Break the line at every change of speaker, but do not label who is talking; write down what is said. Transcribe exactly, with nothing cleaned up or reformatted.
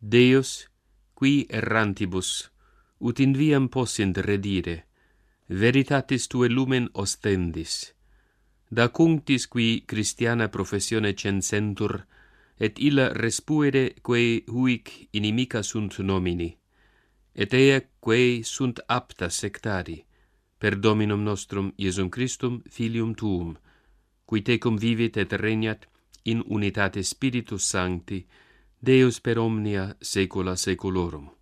Deus, qui errantibus, ut in viam possint redire, veritatis tue lumen ostendis, da cunctis qui Christiana professione censentur, et illa respuere quae huic inimica sunt nomini, et ea quae sunt apta sectari, per Dominum nostrum Iesum Christum Filium Tuum, qui tecum vivit et regnat in unitate Spiritus Sancti, Deus per omnia saecula saeculorum.